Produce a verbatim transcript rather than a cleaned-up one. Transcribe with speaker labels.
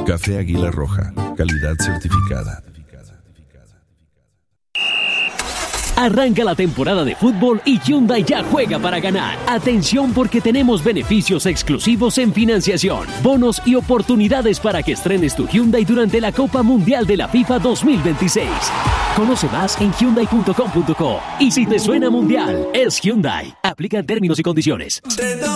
Speaker 1: Café Águila Roja, calidad certificada.
Speaker 2: Arranca la temporada de fútbol y Hyundai ya juega para ganar. Atención porque tenemos beneficios exclusivos en financiación, bonos y oportunidades para que estrenes tu Hyundai durante la Copa Mundial de la FIFA dos mil veintiséis. Conoce más en hyundai punto com punto co. Y si te suena mundial, es Hyundai. Aplican términos y condiciones.